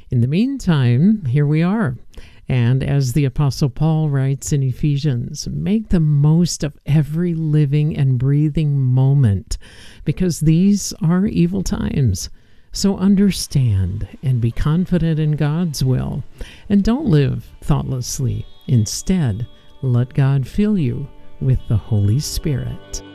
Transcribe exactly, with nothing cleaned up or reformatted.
In the meantime, here we are. And as the Apostle Paul writes in Ephesians, make the most of every living and breathing moment, because these are evil times. So understand and be confident in God's will, and don't live thoughtlessly. Instead, let God fill you with the Holy Spirit.